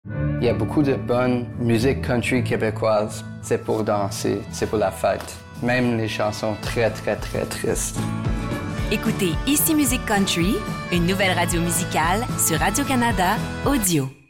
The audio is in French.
Il y a beaucoup de bonne musique country québécoise. C'est pour danser, c'est pour la fête. Même les chansons très, très, très tristes. Écoutez Ici Musique Country, une nouvelle radio musicale sur Radio-Canada Audio.